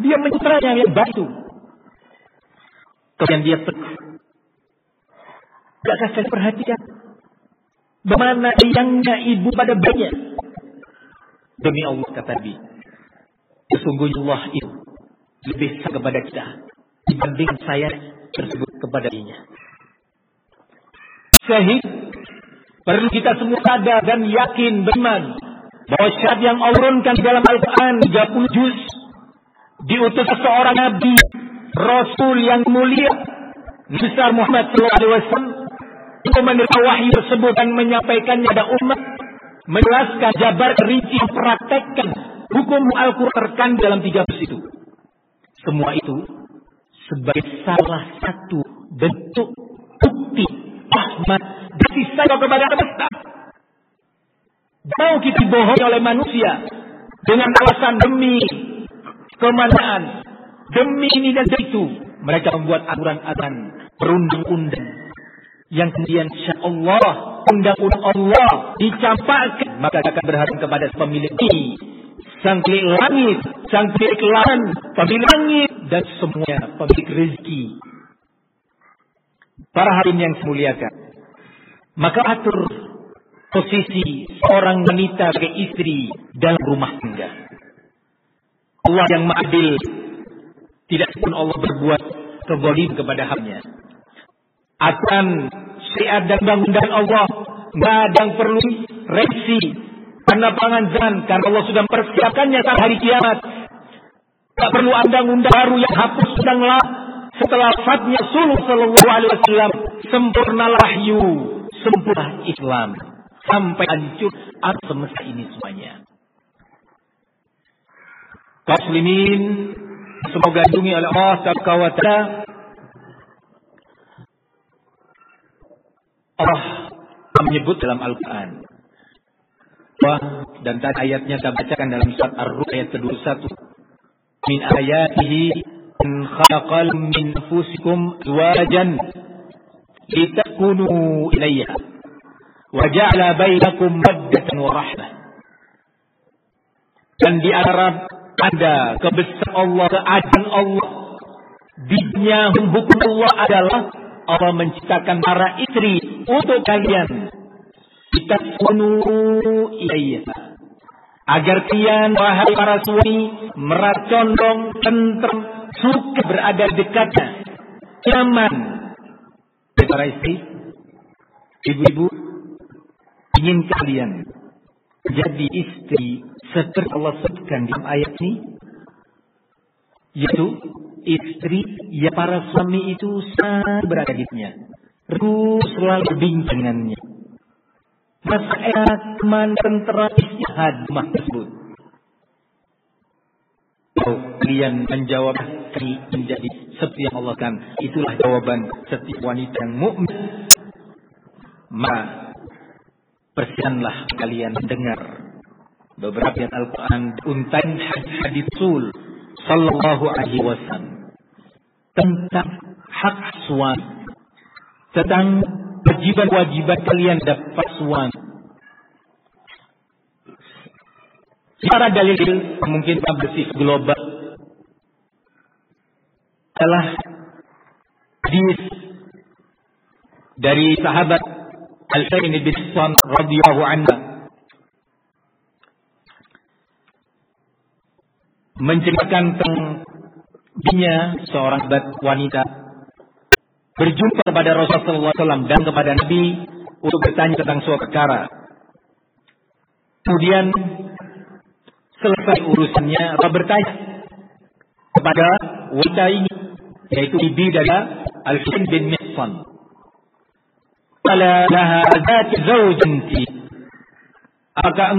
Dia mencerainya yang batu. Kemudian dia teguh. Tidakkah saya perhatikan bagaimana sayangnya ibu pada bayinya? Demi Allah, kata Nabi, sesungguhnya Allah itu lebih sayang kepada kita dibanding saya tersebut kepada dirinya. Sehingga perlu kita semua sadar dan yakin beriman bahwa syarat yang Allah turunkan dalam Al-Quran 30 juz diutus seorang Nabi Rasul yang mulia besar Muhammad SAW untuk menerima wahyu tersebut dan menyampaikannya kepada umat, menjelaskan, jabar, rinci, mempraktekkan hukum Al-Quran terkandung dalam 3 juz itu. Semua itu sebagai salah satu bentuk bukti rahmat kasih sayang kepada semesta. Mau kita dibohongi oleh manusia dengan alasan demi kemanaan, demi ini dan itu, mereka membuat aturan-aturan perundang-undang yang kemudian insyaallah undang-undang Allah dicampakkan, maka akan berharap kepada pemilik ini, sang pemilik langit, sang pemilik lautan, pemilik langit dan semuanya, pemilik rezeki. Para hadirin yang saya muliakan, maka atur posisi seorang wanita sebagai istri dalam rumah tangga. Allah yang Maha-Adil, tidak pun Allah berbuat kezalim kepada hamba-Nya. Akan syariat dan undang-undang Allah nggak ada yang perlu revisi karena pangan zaman, karena Allah sudah mempersiapkannya sampai hari kiamat. Tak perlu undang-undang baru yang hapus undang-undang setelah wafatnya Rasulullah sallallahu alaihi wasallam. Sempurnalah wahyu, sempurna Islam sampai hancur alam semesta ini semuanya. Kaum muslimin semoga dilindungi oleh Allah Subhanahu wa taala. Allah menyebut dalam Al-Quran dan tadi ayatnya kita bacakan dalam surat Ar-Rum ayat ke-21. Min ayatihi an khalaqal min anfusikum azwajan litakunu ilayha wa ja'ala bainakum mawaddatan wa rahmah. Dan di antara ada kebesaran Allah, keadaan Allah, bidnya hukum Allah adalah Allah menciptakan para istri untuk kalian, litakunu ilayha, agar kalian wahai para suami merasa condong, tentrem, suka berada dekatnya, nyaman. Para istri, ibu-ibu, ingin kalian jadi istri seperti Allah sebutkan di ayat ini, yaitu istri ya para suami itu sangat beradabnya, terus selalu berbincang dengannya. Masa teman tentera istihad rumah tersebut. Kalau kalian menjawab menjadi seperti yang Allah kan, itulah jawaban setiap wanita yang mukmin. Maka persiapkanlah kalian dengar beberapa ayat Al-Quran untan hadis Rasul sallallahu alaihi wasallam tentang hak suami, tentang kewajiban kalian dapat suami. Secara dalil mungkin bersih global adalah hadis dari sahabat Al-Husain bin Hassan radhiyallahu anhu menceritakan tentang dirinya seorang wanita berjumpa kepada Rasulullah SAW dan kepada Nabi untuk bertanya tentang suatu perkara. Kemudian selesai urusannya, Rasul bertanya kepada wanita ini, yaitu ibu dari Al-Husain bin Hassan, "Ala laha zati zawjinti?" Apakah